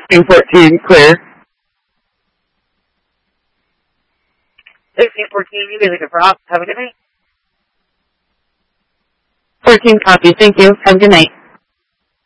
1614, clear. 1614, you guys are for off. Have a good night. 14 copy, thank you. Have a good night.